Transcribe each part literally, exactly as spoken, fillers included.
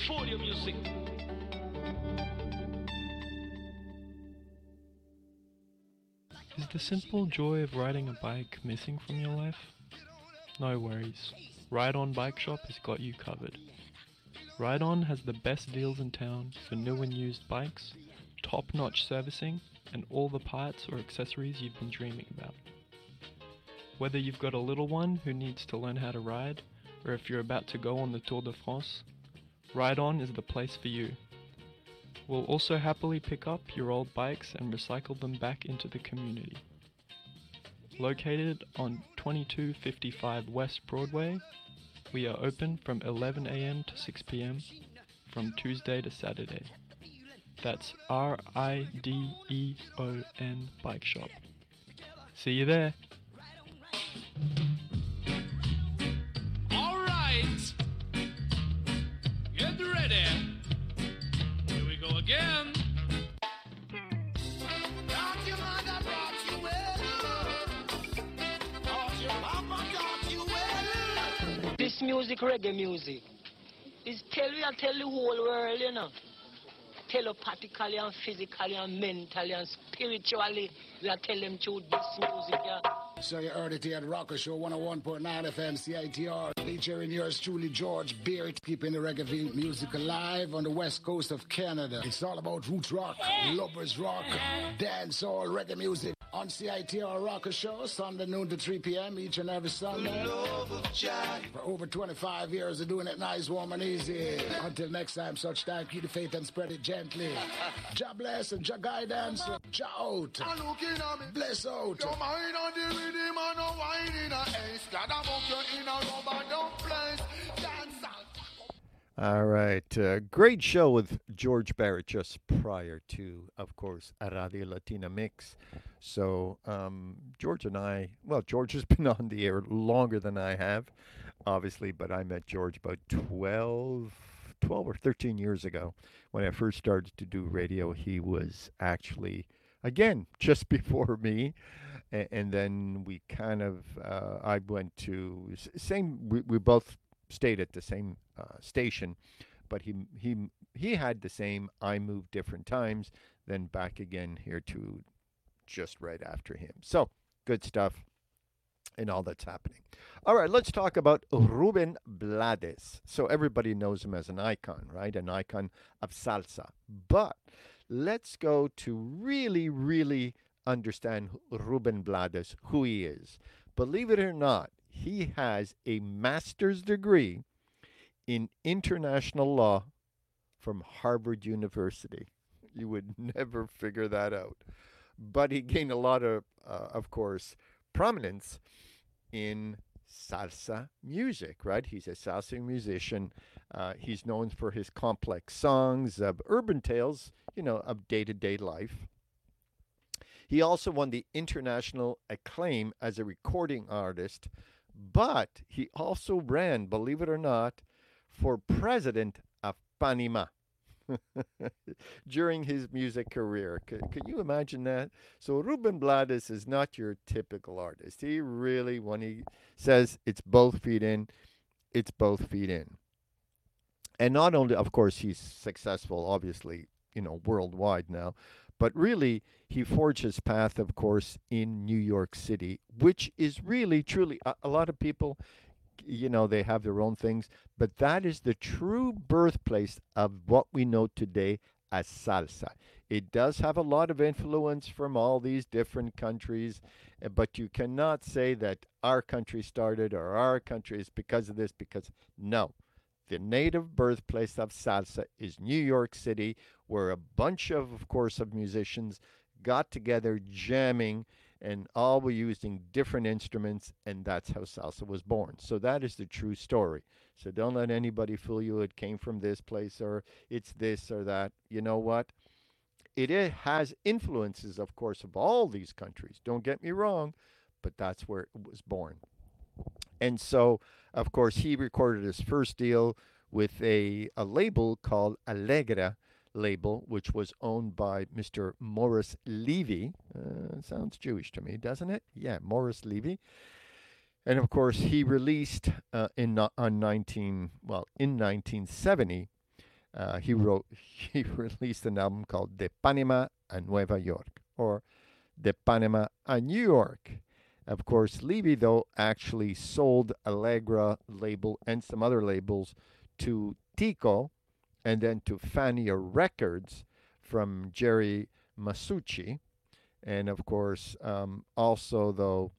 Portfolio music. Is the simple joy of riding a bike missing from your life? No worries. Ride On Bike Shop has got you covered. Ride On has the best deals in town for new and used bikes, top-notch servicing, and all the parts or accessories you've been dreaming about. Whether you've got a little one who needs to learn how to ride, or if you're about to go on the Tour de France, Ride On is the place for you. We'll also happily pick up your old bikes and recycle them back into the community. Located on twenty-two fifty-five West Broadway, we are open from eleven a m to six p m from Tuesday to Saturday. That's R I D E O N Bike Shop. See you there. All right. Get ready. Here we go again. Thought your mother brought you well. Thought your papa taught you well. This music, reggae music, is tell you and tell the whole world, you know. Telepathically and physically and mentally and spiritually, we are telling them through this music, yeah. So you heard it here at Rocker Show one oh one point nine F M C I T R, featuring yours truly, George Beard, keeping the reggae music alive on the west coast of Canada. It's all about roots rock, lovers rock, dancehall, reggae music on C I T R Rocker Show, Sunday noon to three p m each and every Sunday. For over twenty-five years of doing it nice, warm and easy. Until next time, such time, keep the faith and spread it gently. Jah bless and Jah guidance, Jah out, bless out. Your mind on the rhythm and no wine in a ace. Gotta walk you in a rubber dump place. Dance out. All right. Uh, great show with George Barrett just prior to, of course, a Radio Latina Mix. So um, George and I, well, George has been on the air longer than I have, obviously, but I met George about twelve, twelve or thirteen years ago. When I first started to do radio, he was actually, again, just before me. And, and then we kind of, uh, I went to, same, we, we both stayed at the same uh, station, but he he he had the same. I moved different times, then back again here to just right after him. So good stuff and all that's happening. All right, let's talk about Ruben Blades. So everybody knows him as an icon, right? An icon of salsa. But let's go to really, really understand Ruben Blades, who he is. Believe it or not, he has a master's degree in international law from Harvard University. You would never figure that out. But he gained a lot of, uh, of course, prominence in salsa music, right? He's a salsa musician. Uh, he's known for his complex songs of urban tales, you know, of day-to-day life. He also won the international acclaim as a recording artist, but he also ran, believe it or not, for president of Panama during his music career. Could, could you imagine that? So Ruben Blades is not your typical artist. He really, when he says it's both feet in, it's both feet in. And not only, of course, he's successful, obviously, you know, worldwide now, but really, he forged his path, of course, in New York City, which is really, truly, a, a lot of people, you know, they have their own things, but that is the true birthplace of what we know today as salsa. It does have a lot of influence from all these different countries, but you cannot say that our country started or our country is because of this, because no. The native birthplace of salsa is New York City, where a bunch of, of course, of musicians got together jamming and all were using different instruments, and that's how salsa was born. So that is the true story. So don't let anybody fool you. It came from this place or it's this or that. You know what? It i- has influences, of course, of all these countries. Don't get me wrong, but that's where it was born. And so, of course, he recorded his first deal with a, a label called Allegra label, which was owned by Mister Morris Levy. Uh, sounds Jewish to me, doesn't it? Yeah, Morris Levy. And of course, he released uh, in no- on nineteen well in nineteen seventy Uh, he wrote, he released an album called De Panama a Nueva York, or De Panama a New York. Of course, Levy, though, actually sold Allegra label and some other labels to Tico and then to Fania Records from Jerry Masucci. And of course, um, also, though,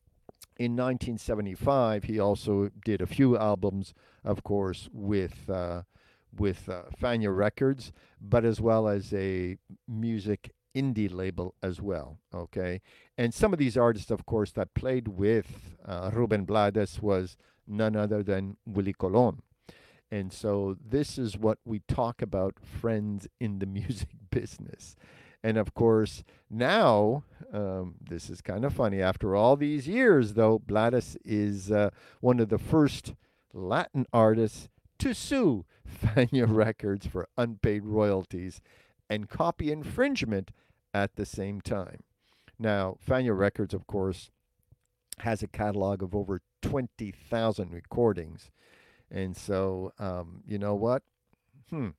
in nineteen seventy-five, he also did a few albums, of course, with uh, with uh, Fania Records, but as well as a music indie label as well. Okay, and some of these artists, of course, that played with uh, Ruben Blades was none other than Willie Colon. And so this is what we talk about, friends in the music business. And of course, now, um, this is kind of funny. After all these years, though, Blades is uh, one of the first Latin artists to sue Fania Records for unpaid royalties and copy infringement at the same time. Now, Fania Records, of course, has a catalog of over twenty thousand recordings. And so, um, you know what? Hmm.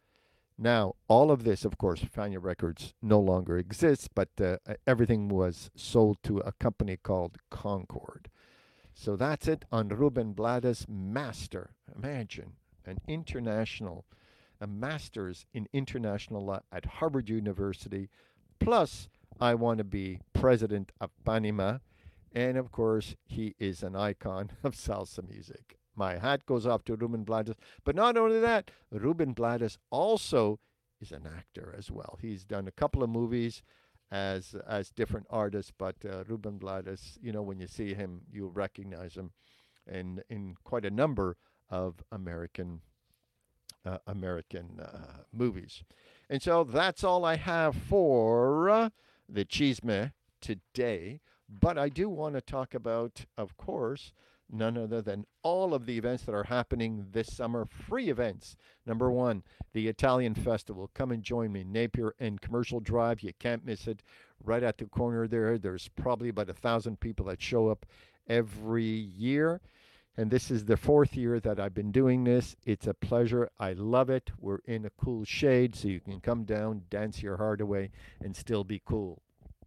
Now, all of this, of course, Fania Records no longer exists, but uh, everything was sold to a company called Concord. So that's it on Ruben Blades, master. Imagine an international, a master's in international law at Harvard University. Plus, I want to be president of Panama. And of course, he is an icon of salsa music. My hat goes off to Ruben Blades. But not only that, Ruben Blades also is an actor as well. He's done a couple of movies as as different artists, but uh, Ruben Blades, you know, when you see him, you'll recognize him in in quite a number of American uh, American uh, movies. And so that's all I have for uh, the Chisme today. But I do want to talk about, of course, none other than all of the events that are happening this summer. Free events. Number one, the Italian Festival. Come and join me. Napier and Commercial Drive. You can't miss it. Right at the corner there. There's probably about a thousand people that show up every year. And this is the fourth year that I've been doing this. It's a pleasure. I love it. We're in a cool shade, so you can come down, dance your heart away, and still be cool.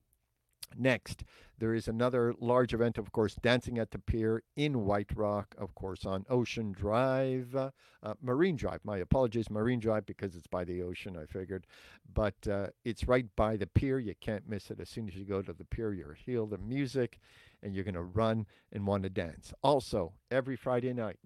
Next, there is another large event, of course, Dancing at the Pier in White Rock, of course, on Ocean Drive, uh, uh, Marine Drive. My apologies, Marine Drive, because it's by the ocean, I figured. But uh, it's right by the pier. You can't miss it. As soon as you go to the pier, you'll hear the music, and you're going to run and want to dance. Also, every Friday night,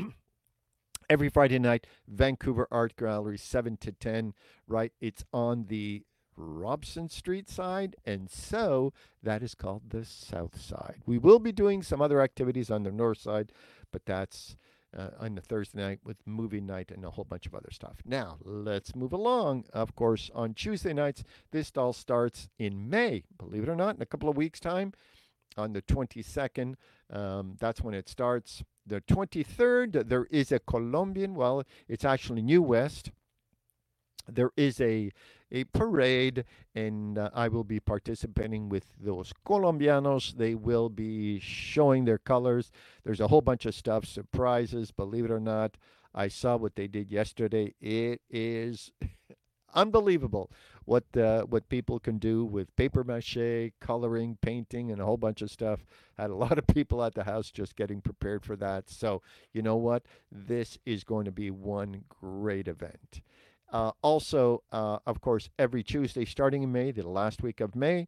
every Friday night, Vancouver Art Gallery, seven to ten, right? It's on the Robson Street side, and so that is called the South Side. We will be doing some other activities on the North Side, but that's uh, on the Thursday night with movie night and a whole bunch of other stuff. Now, let's move along. Of course, on Tuesday nights, this all starts in May, believe it or not, in a couple of weeks' time, on the twenty-second. Um, that's when it starts. The twenty-third, there is a Colombian, well, it's actually New West. There is a a parade, and uh, I will be participating with those Colombianos. They will be showing their colors. There's a whole bunch of stuff, surprises, believe it or not. I saw what they did yesterday. It is unbelievable what uh, what people can do with paper mache, coloring, painting, and a whole bunch of stuff. Had a lot of people at the house just getting prepared for that. So, you know what? This is going to be one great event. Uh, also, uh, of course, every Tuesday starting in May, the last week of May,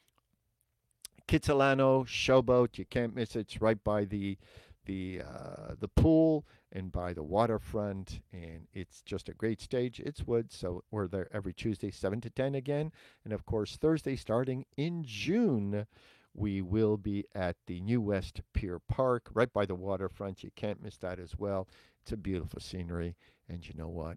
Kitsilano Showboat. You can't miss it. It's right by the the uh, the pool and by the waterfront, and it's just a great stage. It's wood, so we're there every Tuesday, seven to ten again. And of course, Thursday starting in June, we will be at the New West Pier Park, right by the waterfront. You can't miss that as well. It's a beautiful scenery, and you know what?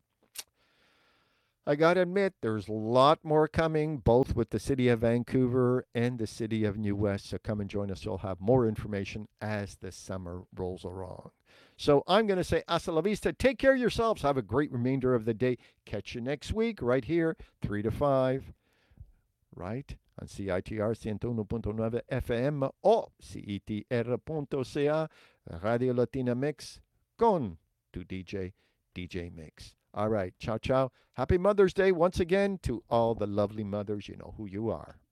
I got to admit, there's a lot more coming, both with the city of Vancouver and the city of New West. So come and join us. You'll have more information as the summer rolls along. So I'm going to say hasta la vista. Take care of yourselves. Have a great remainder of the day. Catch you next week right here, three to five, right? On C I T R one oh one point nine F M o C I T R punto C A, Radio Latina Mix con tu D J, D J Mix. All right. Ciao, ciao. Happy Mother's Day once again to all the lovely mothers. You know who you are.